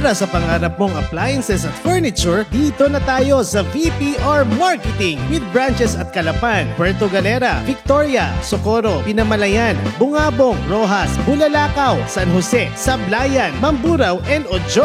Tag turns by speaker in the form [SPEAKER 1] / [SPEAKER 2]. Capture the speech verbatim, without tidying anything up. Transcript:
[SPEAKER 1] Para sa pangarap mong appliances at furniture, dito na tayo sa V P R Marketing with branches at Calapan, Puerto Galera, Victoria, Socorro, Pinamalayan, Bungabong, Rojas, Bulalakaw, San Jose, Sablayan, Mamburao, and Ojo.